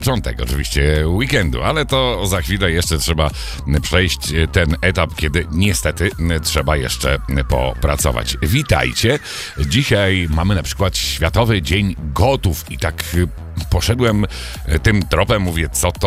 początek oczywiście weekendu, ale to za chwilę jeszcze trzeba przejść ten etap, kiedy niestety trzeba jeszcze popracować. Witajcie. Dzisiaj mamy na przykład Światowy Dzień Gotów i tak poszedłem tym tropem, mówię, co to